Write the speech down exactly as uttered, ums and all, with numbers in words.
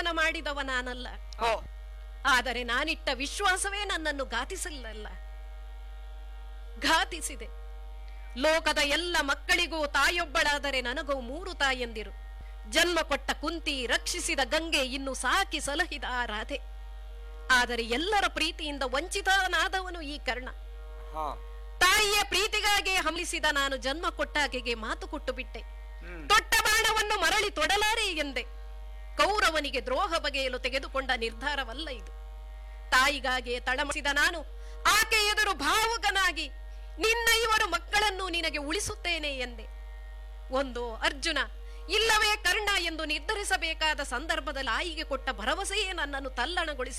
ಮಾಡಿದವ ನಾನಲ್ಲ. ಓ ಆದರೆ ನಾನಿಟ್ಟ ವಿಶ್ವಾಸವೇ ನನ್ನನ್ನು ಘಾತಿಸಲಿಲ್ಲ, ಘಾತಿಸಿದೆ. ಲೋಕದ ಎಲ್ಲ ಮಕ್ಕಳಿಗೂ ತಾಯೊಬ್ಬಳಾದರೆ ನನಗೂ ಮೂರು ತಾಯಂದಿರು. ಜನ್ಮ ಕೊಟ್ಟ ಕುಂತಿ, ರಕ್ಷಿಸಿದ ಗಂಗೆ, ಇನ್ನು ಸಾಕಿ ಸಲಹಿದ ಆ ರಾಧೆ. ಆದರೆ ಎಲ್ಲರ ಪ್ರೀತಿಯಿಂದ ವಂಚಿತನಾದವನು ಈ ಕರ್ಣ. ಹಾ ತಾಯಿಯ ಪ್ರೀತಿಗಾಗಿ ಹಂಬಲಿಸಿದ ನಾನು ಜನ್ಮ ಕೊಟ್ಟಾಕೆಗೆ ಮಾತು ಕೊಟ್ಟು ಬಿಟ್ಟೆ. ತೊಟ್ಟ ಬಾಣವನ್ನು ಮರಳಿ ತೊಡಲಾರೆ ಎಂದೆ. ಕೌರವನಿಗೆ ದ್ರೋಹ ಬಗೆಯಲು ತೆಗೆದುಕೊಂಡ ನಿರ್ಧಾರವಲ್ಲ ಇದು. ತಾಯಿಗಾಗಿ ತಳಮಳಿಸಿದ ನಾನು ಆಕೆ ಎದುರು ಭಾವುಕನಾಗಿ ನಿನ್ನ ಇವರು ಮಕ್ಕಳನ್ನು ನಿನಗೆ ಉಳಿಸುತ್ತೇನೆ ಎಂದೆ. ಒಂದು ಅರ್ಜುನ ಇಲ್ಲವೇ ಕರ್ಣ ಎಂದು ನಿರ್ಧರಿಸಬೇಕಾದ ಸಂದರ್ಭದಲ್ಲಿ ಆಯಿಗೆ ಕೊಟ್ಟ ಭರವಸೆಯೇ ನನ್ನನ್ನು ತಲ್ಲಣಗೊಳಿಸಿ